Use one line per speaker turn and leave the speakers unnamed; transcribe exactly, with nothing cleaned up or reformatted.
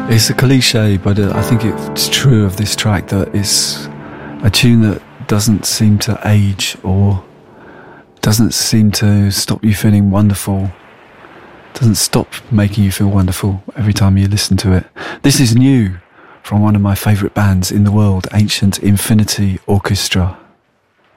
It's a cliche, but I think it's true of this track that it's a tune that doesn't seem to age or doesn't seem to stop you feeling wonderful, doesn't stop making you feel wonderful every time you listen to it. This is new from one of my favourite bands in the world, Ancient Infinity Orchestra.